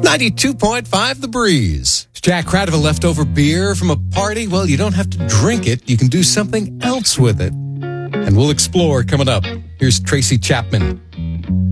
92.5 The Breeze. Is Jack Crowd of a leftover beer from a party? Well, you don't have to drink it. You can do something else with it. And we'll explore coming up. Here's Tracy Chapman.